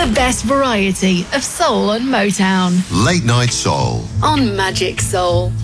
The best variety of soul and Motown. Late Night Soul On Magic Soul.